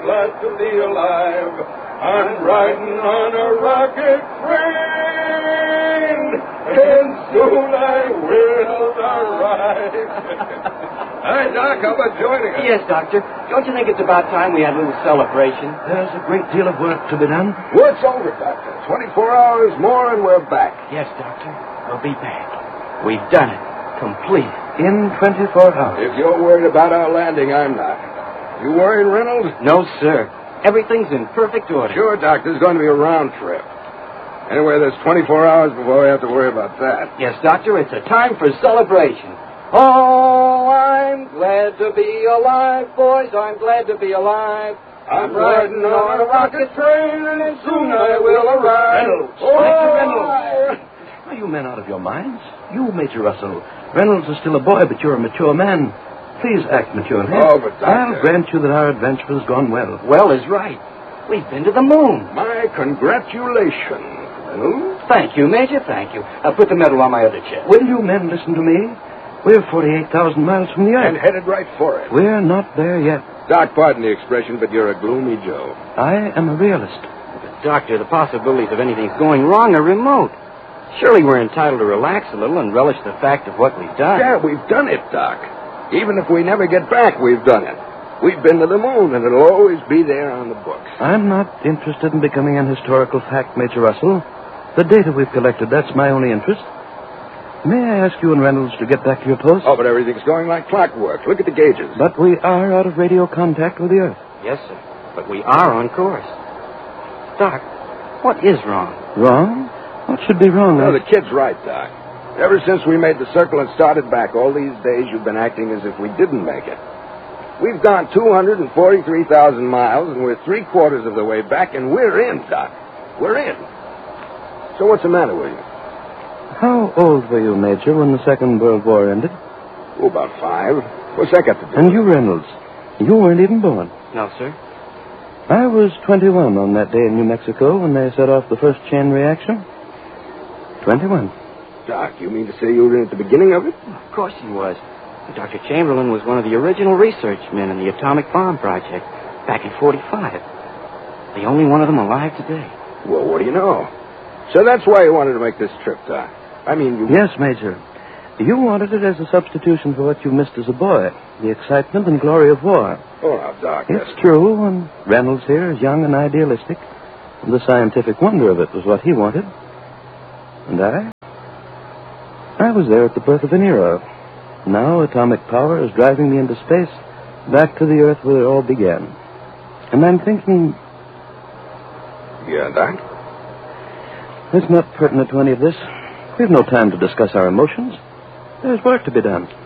glad to be alive. I'm riding on a rocket train, and soon I will arrive. Hi, Doc. How about joining us? Yes, Doctor. Don't you think it's about time we had a little celebration? There's a great deal of work to be done. Work's over, Doctor. 24 hours more and we're back. Yes, Doctor. We'll be back. We've done it. Complete. In 24 hours. If you're worried about our landing, I'm not. You worried, Reynolds? No, sir. Everything's in perfect order. Sure, Doc. There's going to be a round trip. Anyway, there's 24 hours before we have to worry about that. Yes, Doctor. It's a time for celebration. Oh, I'm glad to be alive, boys. I'm glad to be alive. I'm riding on a rocket train, and soon I will arrive. Reynolds. Oh, Reynolds. Are you men out of your minds? You, Major Russell. Reynolds is still a boy, but you're a mature man. Please act maturely. Oh, but Doctor... I'll grant you that our adventure has gone well. Well is right. We've been to the moon. My congratulations, Reynolds. Thank you, Major, thank you. I'll put the medal on my other chest. Will you men listen to me? We're 48,000 miles from the Earth. And headed right for it. We're not there yet. Doc, pardon the expression, but you're a gloomy Joe. I am a realist. But, Doctor, the possibilities of anything going wrong are remote. Surely we're entitled to relax a little and relish the fact of what we've done. Yeah, we've done it, Doc. Even if we never get back, we've done it. We've been to the moon, and it'll always be there on the books. I'm not interested in becoming an historical fact, Major Russell. The data we've collected, that's my only interest. May I ask you and Reynolds to get back to your post? Oh, but everything's going like clockwork. Look at the gauges. But we are out of radio contact with the Earth. Yes, sir. But we are on course. Doc, what is wrong? Wrong? What should be wrong? No, the kid's right, Doc. Ever since we made the circle and started back, all these days you've been acting as if we didn't make it. We've gone 243,000 miles, and we're three-quarters of the way back, and we're in, Doc. We're in. So what's the matter with you? How old were you, Major, when the Second World War ended? Oh, about 5. What's that got to do And with you, it? Reynolds, you weren't even born. No, sir. I was 21 on that day in New Mexico when they set off the first chain reaction. 21. Doc, you mean to say you were in at the beginning of it? Of course he was. Dr. Chamberlain was one of the original research men in the atomic bomb project back in 45. The only one of them alive today. Well, what do you know? So that's why you wanted to make this trip, Doc. I mean, you... Yes, Major. You wanted it as a substitution for what you missed as a boy, the excitement and glory of war. Oh, now, Doc, It's true, and Reynolds here is young and idealistic. And the scientific wonder of it was what he wanted. And I was there at the birth of an era. Now atomic power is driving me into space, back to the Earth where it all began. And I'm thinking... Yeah, Doc? It's not pertinent to any of this. We've no time to discuss our emotions. There's work to be done.